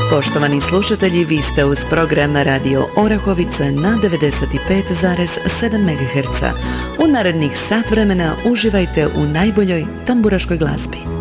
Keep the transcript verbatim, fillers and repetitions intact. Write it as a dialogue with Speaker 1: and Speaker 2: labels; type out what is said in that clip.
Speaker 1: Poštovani slušatelji, vi ste uz program Radio Orahovica na devedeset pet zarez sedam megaherca. U narednih sat vremena uživajte u najboljoj tamburaškoj glazbi.